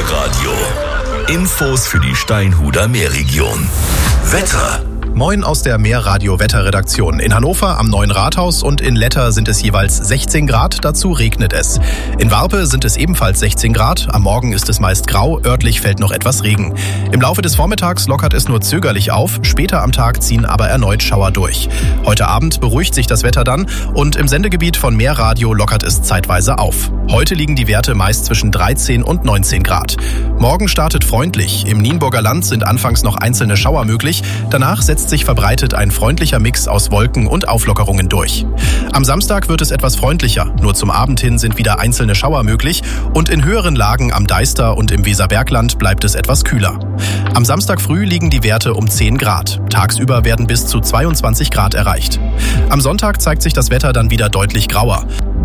Meerradio. Infos für die Steinhuder Meerregion. Wetter. Moin aus der Meerradio-Wetterredaktion. In Hannover am Neuen Rathaus und in Letter sind es jeweils 16 Grad, dazu regnet es. In Warpe sind es ebenfalls 16 Grad, am Morgen ist es meist grau, örtlich fällt noch etwas Regen. Im Laufe des Vormittags lockert es nur zögerlich auf, später am Tag ziehen aber erneut Schauer durch. Heute Abend beruhigt sich das Wetter dann und im Sendegebiet von Meerradio lockert es zeitweise auf. Heute liegen die Werte meist zwischen 13 und 19 Grad. Morgen startet freundlich, im Nienburger Land sind anfangs noch einzelne Schauer möglich, danach setzt sich verbreitet ein freundlicher Mix aus Wolken und Auflockerungen durch. Am Samstag wird es etwas freundlicher, nur zum Abend hin sind wieder einzelne Schauer möglich und in höheren Lagen am Deister und im Weserbergland bleibt es etwas kühler. Am Samstag früh liegen die Werte um 10 Grad, tagsüber werden bis zu 22 Grad erreicht. Am Sonntag zeigt sich das Wetter dann wieder deutlich grauer.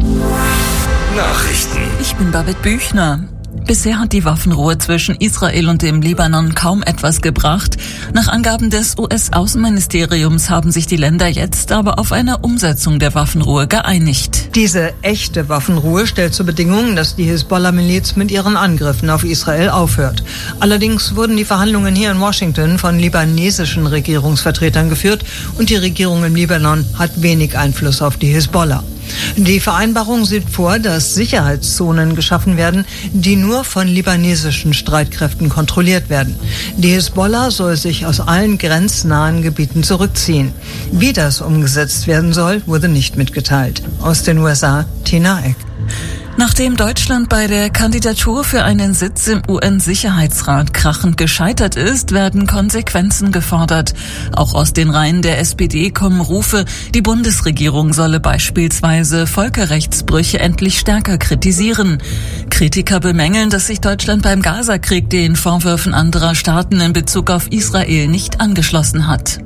Nachrichten. Ich bin Babette Büchner. Bisher hat die Waffenruhe zwischen Israel und dem Libanon kaum etwas gebracht. Nach Angaben des US-Außenministeriums haben sich die Länder jetzt aber auf eine Umsetzung der Waffenruhe geeinigt. Diese echte Waffenruhe stellt zur Bedingung, dass die Hisbollah-Miliz mit ihren Angriffen auf Israel aufhört. Allerdings wurden die Verhandlungen hier in Washington von libanesischen Regierungsvertretern geführt und die Regierung im Libanon hat wenig Einfluss auf die Hisbollah. Die Vereinbarung sieht vor, dass Sicherheitszonen geschaffen werden, die nur von libanesischen Streitkräften kontrolliert werden. Die Hisbollah soll sich aus allen grenznahen Gebieten zurückziehen. Wie das umgesetzt werden soll, wurde nicht mitgeteilt. Aus den USA, Tina Eck. Nachdem Deutschland bei der Kandidatur für einen Sitz im UN-Sicherheitsrat krachend gescheitert ist, werden Konsequenzen gefordert. Auch aus den Reihen der SPD kommen Rufe, die Bundesregierung solle beispielsweise Völkerrechtsbrüche endlich stärker kritisieren. Kritiker bemängeln, dass sich Deutschland beim Gaza-Krieg den Vorwürfen anderer Staaten in Bezug auf Israel nicht angeschlossen hat.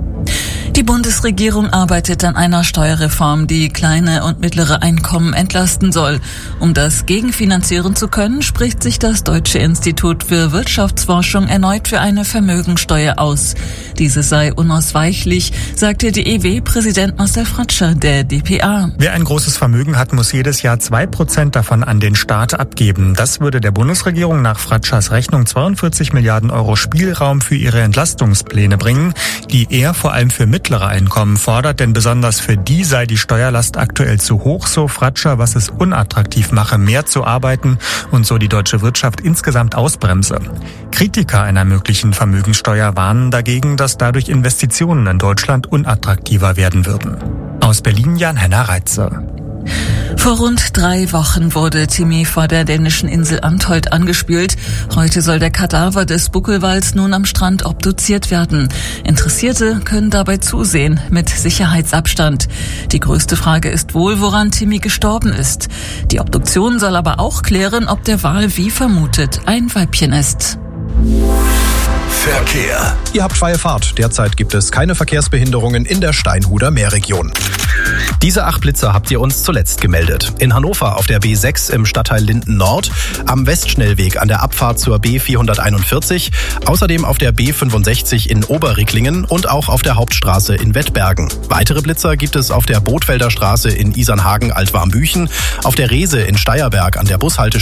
Die Bundesregierung arbeitet an einer Steuerreform, die kleine und mittlere Einkommen entlasten soll. Um das gegenfinanzieren zu können, spricht sich das Deutsche Institut für Wirtschaftsforschung erneut für eine Vermögensteuer aus. Diese sei unausweichlich, sagte DEW-Präsident Marcel Fratscher der dpa. Wer ein großes Vermögen hat, muss jedes Jahr 2% davon an den Staat abgeben. Das würde der Bundesregierung nach Fratschers Rechnung 42 Milliarden Euro Spielraum für ihre Entlastungspläne bringen, die er vor allem für mittlere Einkommen fordert, denn besonders für die sei die Steuerlast aktuell zu hoch, so Fratscher, was es unattraktiv mache, mehr zu arbeiten und so die deutsche Wirtschaft insgesamt ausbremse. Kritiker einer möglichen Vermögensteuer warnen dagegen, dass dadurch Investitionen in Deutschland unattraktiver werden würden. Aus Berlin Jan-Henner Reitze. Vor rund 3 Wochen wurde Timmy vor der dänischen Insel Antholt angespült. Heute soll der Kadaver des Buckelwals nun am Strand obduziert werden. Interessierte können dabei zusehen, mit Sicherheitsabstand. Die größte Frage ist wohl, woran Timmy gestorben ist. Die Obduktion soll aber auch klären, ob der Wal wie vermutet ein Weibchen ist. Verkehr. Ihr habt freie Fahrt. Derzeit gibt es keine Verkehrsbehinderungen in der Steinhuder Meerregion. Diese 8 Blitzer habt ihr uns zuletzt gemeldet. In Hannover auf der B6 im Stadtteil Linden Nord, am Westschnellweg an der Abfahrt zur B441, außerdem auf der B65 in Oberricklingen und auch auf der Hauptstraße in Wettbergen. Weitere Blitzer gibt es auf der Bothfelder Straße in Isernhagen-Altwarmbüchen, auf der Reese in Steierberg an der Bushaltestelle